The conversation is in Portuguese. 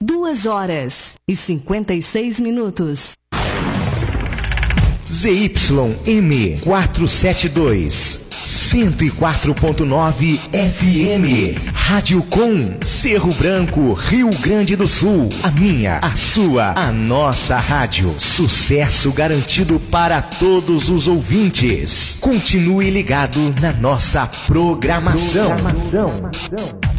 2h56. ZYM 472, 104.9 FM, Rádio Com, Cerro Branco, Rio Grande do Sul. A minha, a sua, a nossa rádio. Sucesso garantido para todos os ouvintes. Continue ligado na nossa programação.